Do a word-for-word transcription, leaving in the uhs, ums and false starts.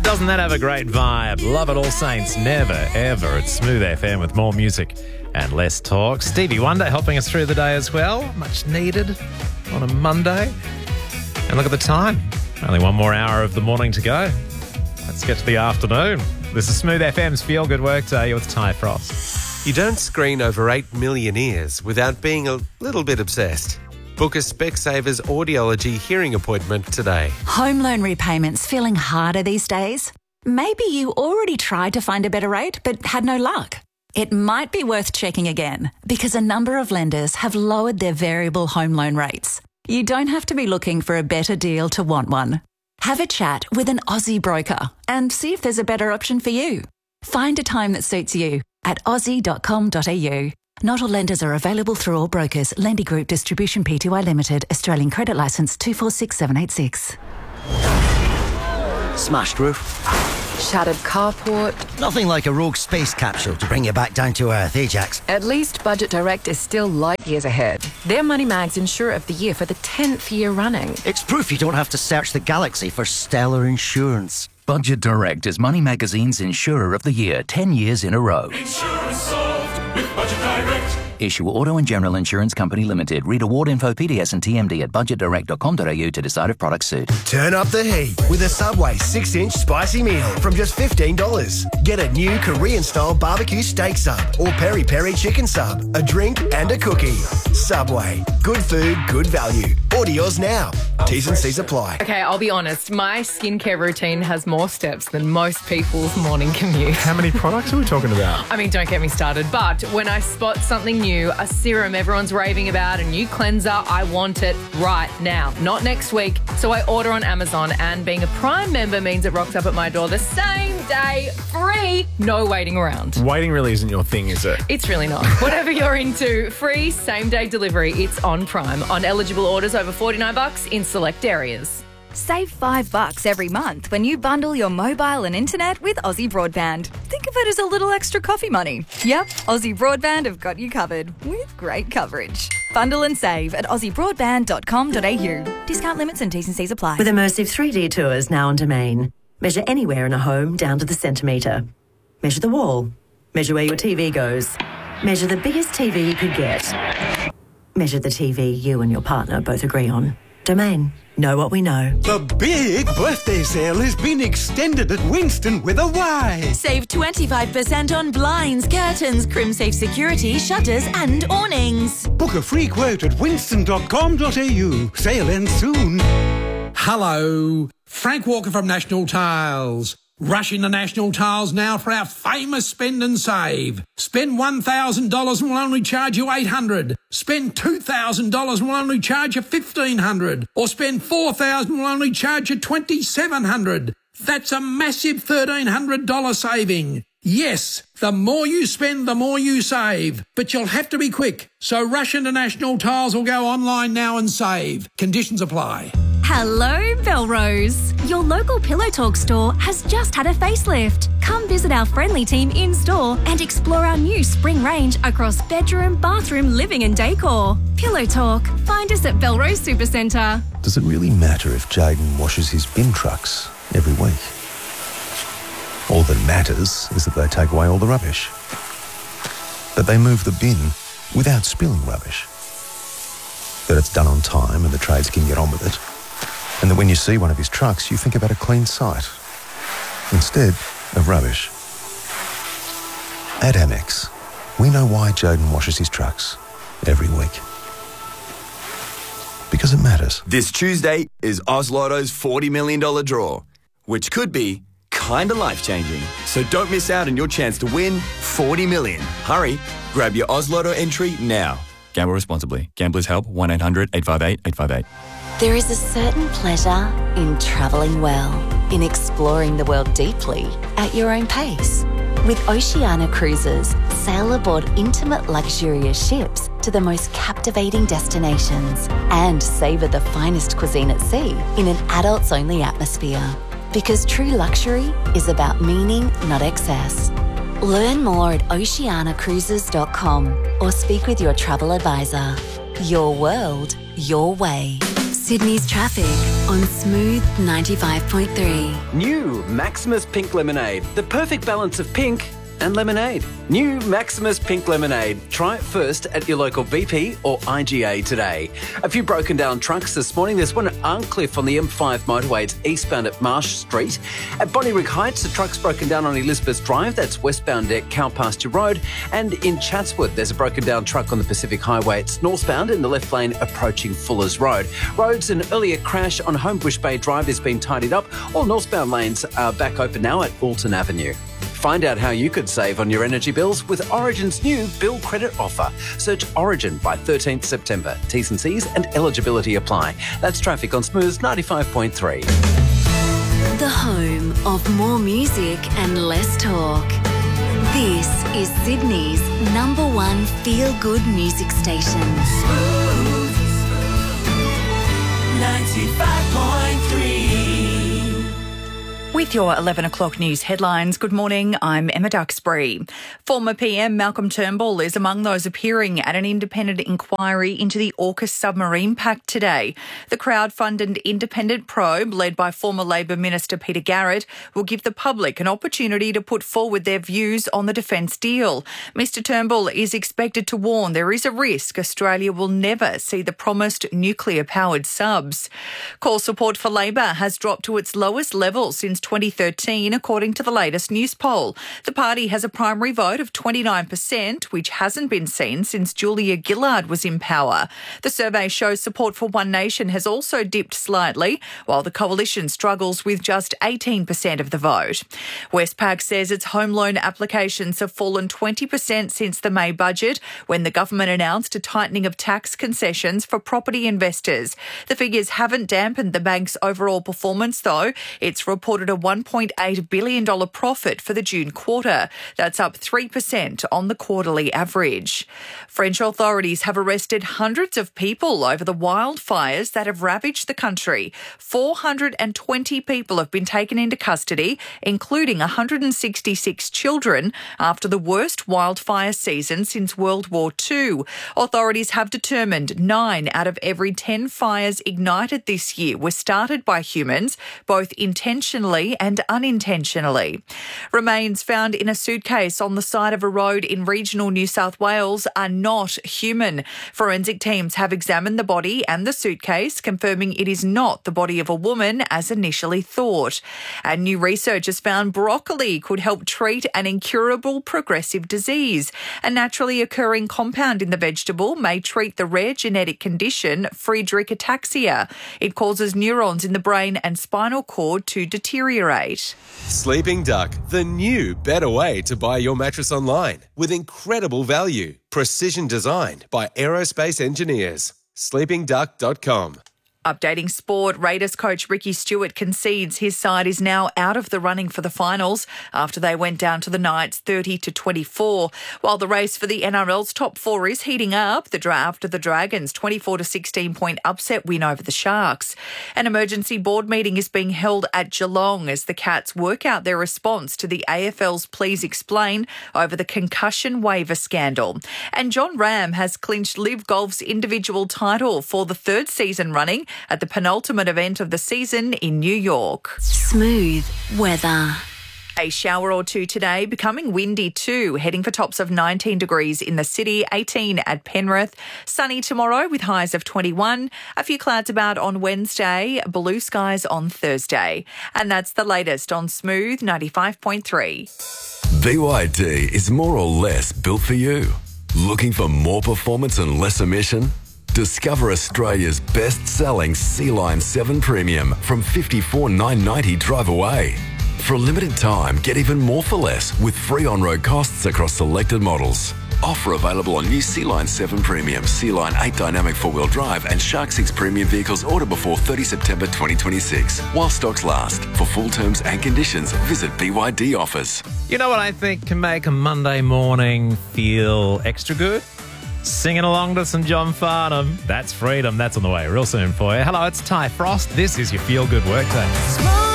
Doesn't that have a great vibe? Love it, All Saints. Never, ever. It's Smooth F M with more music and less talk. Stevie Wonder helping us through the day as well. Much needed on a Monday. And look at the time. Only one more hour of the morning to go. Let's get to the afternoon. This is Smooth F M's Feel Good Workday with Ty Frost. You don't screen over eight million ears without being a little bit obsessed. Book a Specsavers audiology hearing appointment today. Home loan repayments feeling harder these days? Maybe you already tried to find a better rate but had no luck. It might be worth checking again because a number of lenders have lowered their variable home loan rates. You don't have to be looking for a better deal to want one. Have a chat with an Aussie broker and see if there's a better option for you. Find a time that suits you at aussie dot com dot a u. Not all lenders are available through all brokers. Lendy Group Distribution Pty Limited. Australian Credit Licence two four six seven eight six. Smashed roof. Shattered carport. Nothing like a rogue space capsule to bring you back down to earth, eh, Jax? At least Budget Direct is still light years ahead. They're Money Mag's Insurer of the Year for the tenth year running. It's proof you don't have to search the galaxy for stellar insurance. Budget Direct is Money Magazine's Insurer of the Year ten years in a row. Insurance solved with Budget Direct. Issue Auto and General Insurance Company Limited. Read award info, P D S and T M D at budget direct dot com dot a u to decide if products suit. Turn up the heat with a Subway six inch spicy meal from just fifteen dollars. Get a new Korean-style barbecue steak sub or peri-peri chicken sub, a drink and a cookie. Subway. Good food, good value. Order yours now. T's and C's apply. Okay, I'll be honest. My skincare routine has more steps than most people's morning commute. How many products are we talking about? I mean, don't get me started. But when I spot something new, a serum everyone's raving about, a new cleanser, I want it right now, not next week. So I order on Amazon, and being a Prime member means it rocks up at my door the same day, free, no waiting around. Waiting really isn't your thing, is it? It's really not. Whatever you're into, free same-day delivery. It's on Prime. On eligible orders over forty-nine bucks in select areas. Save five bucks every month when you bundle your mobile and internet with Aussie Broadband. Think of it as a little extra coffee money. Yep, Aussie Broadband have got you covered with great coverage. Bundle and save at aussie broadband dot com dot a u. Discount limits and T's and C's apply. With immersive three D tours now on Domain. Measure anywhere in a home down to the centimetre. Measure the wall. Measure where your T V goes. Measure the biggest T V you could get. Measure the T V you and your partner both agree on. Domain. Know what we know. The big birthday sale has been extended at Winston with a Y. Save twenty-five percent on blinds, curtains, crimsafe security, shutters and awnings. Book a free quote at winston dot com dot a u. Sale ends soon. Hello, Frank Walker from National Tiles. Rush into National Tiles now for our famous spend and save. Spend one thousand dollars and we'll only charge you eight hundred dollars. Spend two thousand dollars and we'll only charge you fifteen hundred dollars. Or spend four thousand dollars and we'll only charge you twenty-seven hundred dollars. That's a massive thirteen hundred dollars saving. Yes, the more you spend, the more you save. But you'll have to be quick. So rush into National Tiles or go online now and save. Conditions apply. Hello, Belrose. Your local Pillow Talk store has just had a facelift. Come visit our friendly team in store and explore our new spring range across bedroom, bathroom, living and decor. Pillow Talk. Find us at Belrose Supercentre. Does it really matter if Jaden washes his bin trucks every week? All that matters is that they take away all the rubbish. That they move the bin without spilling rubbish. That it's done on time and the trades can get on with it. And that when you see one of his trucks, you think about a clean site instead of rubbish. At Amex, we know why Jaden washes his trucks every week. Because it matters. This Tuesday is Oz Lotto's forty million dollars draw, which could be kinda life-changing. So don't miss out on your chance to win forty million dollars. Hurry, grab your Oz Lotto entry now. Gamble responsibly. Gamblers Help, one eight hundred eight five eight eight five eight. There is a certain pleasure in travelling well, in exploring the world deeply at your own pace. With Oceania Cruises, sail aboard intimate luxurious ships to the most captivating destinations and savour the finest cuisine at sea in an adults-only atmosphere. Because true luxury is about meaning, not excess. Learn more at oceania cruises dot com or speak with your travel advisor. Your world, your way. Sydney's traffic on Smooth ninety-five point three. New Maximus Pink Lemonade. The perfect balance of pink and lemonade. New Maximus Pink Lemonade. Try it first at your local B P or I G A today. A few broken down trucks this morning. There's one at Arncliffe on the M five motorway. It's eastbound at Marsh Street. At Bonnyrigg Heights, the truck's broken down on Elizabeth Drive. That's westbound at Cowpasture Road. And in Chatswood, there's a broken down truck on the Pacific Highway. It's northbound in the left lane approaching Fuller's Road. Roads, an earlier crash on Homebush Bay Drive has been tidied up. All northbound lanes are back open now at Alton Avenue. Find out how you could save on your energy bills with Origin's new bill credit offer. Search Origin by thirteenth September. T's and C's and eligibility apply. That's traffic on Smooth ninety-five point three. The home of more music and less talk. This is Sydney's number one feel-good music station. Smooth ninety-five point three. With your eleven o'clock news headlines, good morning, I'm Emma Duxbury. Former P M Malcolm Turnbull is among those appearing at an independent inquiry into the AUKUS submarine pact today. The crowd-funded independent probe, led by former Labor Minister Peter Garrett, will give the public an opportunity to put forward their views on the defence deal. Mister Turnbull is expected to warn there is a risk Australia will never see the promised nuclear-powered subs. Core support for Labor has dropped to its lowest level since twenty thirteen, according to the latest news poll. The party has a primary vote of twenty-nine percent, which hasn't been seen since Julia Gillard was in power. The survey shows support for One Nation has also dipped slightly, while the coalition struggles with just eighteen percent of the vote. Westpac says its home loan applications have fallen twenty percent since the May budget, when the government announced a tightening of tax concessions for property investors. The figures haven't dampened the bank's overall performance, though. It's reported a one point eight billion dollars profit for the June quarter. That's up three percent on the quarterly average. French authorities have arrested hundreds of people over the wildfires that have ravaged the country. four hundred twenty people have been taken into custody, including one hundred sixty-six children, after the worst wildfire season since World War Two. Authorities have determined nine out of every ten fires ignited this year were started by humans, both intentionally and unintentionally. Remains found in a suitcase on the side of a road in regional New South Wales are not human. Forensic teams have examined the body and the suitcase, confirming it is not the body of a woman as initially thought. And new research has found broccoli could help treat an incurable progressive disease. A naturally occurring compound in the vegetable may treat the rare genetic condition Friedreich ataxia. It causes neurons in the brain and spinal cord to deteriorate. Sleeping Duck, the new, better way to buy your mattress online with incredible value. Precision designed by aerospace engineers. sleeping duck dot com. Updating sport, Raiders coach Ricky Stewart concedes his side is now out of the running for the finals after they went down to the Knights thirty to twenty-four. While the race for the N R L's top four is heating up, the draft of the Dragons' twenty-four to sixteen point upset win over the Sharks. An emergency board meeting is being held at Geelong as the Cats work out their response to the A F L's Please Explain over the concussion waiver scandal. And John Ram has clinched Live Golf's individual title for the third season running at the penultimate event of the season in New York. Smooth weather. A shower or two today, becoming windy too, heading for tops of nineteen degrees in the city, eighteen at Penrith. Sunny tomorrow with highs of twenty-one. A few clouds about on Wednesday, blue skies on Thursday. And that's the latest on Smooth ninety-five point three. B Y D is more or less built for you. Looking for more performance and less emission? Discover Australia's best-selling Sea-Line seven Premium from fifty-four thousand nine hundred ninety dollars drive away. For a limited time, get even more for less with free on-road costs across selected models. Offer available on new Sea-Line seven Premium, Sea-Line eight Dynamic four-wheel drive and Shark six Premium vehicles order before thirtieth September twenty twenty-six. While stocks last. For full terms and conditions, visit B Y D Offers. You know what I think can make a Monday morning feel extra good? Singing along to some John Farnham. That's freedom. That's on the way real soon for you. Hello, it's Ty Frost. This is your Feel Good Workday.